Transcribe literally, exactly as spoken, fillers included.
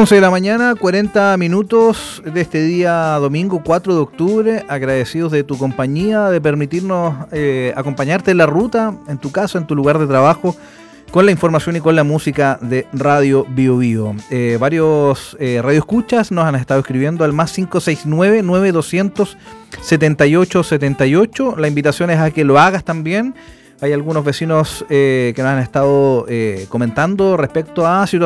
once de la mañana, cuarenta minutos de este día domingo cuatro de octubre. Agradecidos de tu compañía, de permitirnos eh, acompañarte en la ruta, en tu casa, en tu lugar de trabajo, con la información y con la música de Radio Bio Bio. Eh, varios eh, radioescuchas nos han estado escribiendo al más cinco seis nueve, nueve doscientos, setenta y ocho setenta y ocho. La invitación es a que lo hagas también. Hay algunos vecinos eh, que nos han estado eh, comentando respecto a situaciones